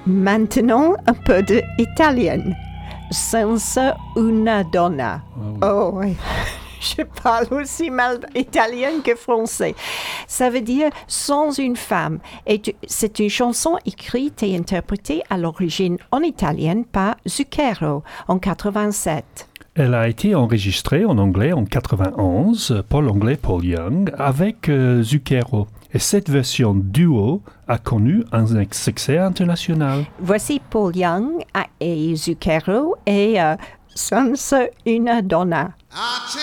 Maintenant, un peu d'italien. Senza una donna. Oh, oui. Je parle aussi mal italien que français. Ça veut dire sans une femme. Et c'est une chanson écrite et interprétée à l'origine en italien par Zucchero en 87. Elle a été enregistrée en anglais en 91 par l'anglais Paul Young avec Zucchero. Et cette version duo a connu un succès international. Voici Paul Young et Zucchero et Senza una donna.